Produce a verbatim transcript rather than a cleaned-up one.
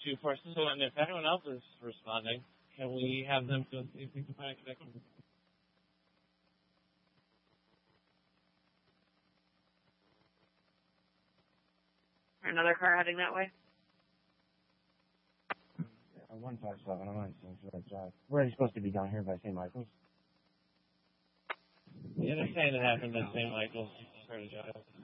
two four six. So, and if anyone else is responding, can we have them go see if we can find a connection? Another car heading that way? Uh, one five seven, I'm on Saint George Drive. Where are you supposed to be, down here by Saint Michael's? Yeah, they're saying it happened at Saint Michael's.